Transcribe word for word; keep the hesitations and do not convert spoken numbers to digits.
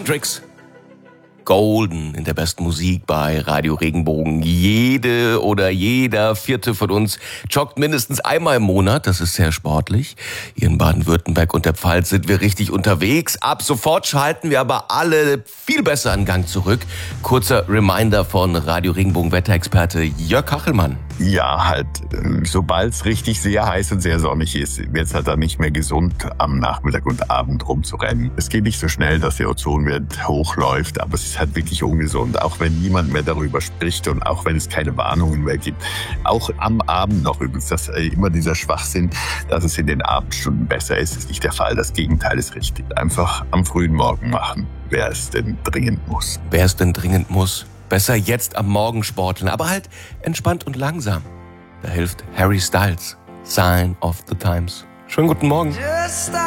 Hendrix. Golden in der besten Musik bei Radio Regenbogen. Jede oder jeder Vierte von uns joggt mindestens einmal im Monat. Das ist sehr sportlich. Hier in Baden-Württemberg und der Pfalz sind wir richtig unterwegs. Ab sofort schalten wir aber alle viel besser in Gang zurück. Kurzer Reminder von Radio Regenbogen Wetterexperte Jörg Kachelmann. Ja, halt, sobald es richtig sehr heiß und sehr sonnig ist, wird es halt dann nicht mehr gesund, am Nachmittag und Abend rumzurennen. Es geht nicht so schnell, dass der Ozonwert hochläuft, aber es ist halt wirklich ungesund, auch wenn niemand mehr darüber spricht und auch wenn es keine Warnungen mehr gibt. Auch am Abend noch übrigens, dass immer dieser Schwachsinn, dass es in den Abendstunden besser ist, ist nicht der Fall. Das Gegenteil ist richtig. Einfach am frühen Morgen machen, wer es denn dringend muss. Wer es denn dringend muss? Besser jetzt am Morgen sporteln, aber halt entspannt und langsam. Da hilft Harry Styles, Sign of the Times. Schönen guten Morgen.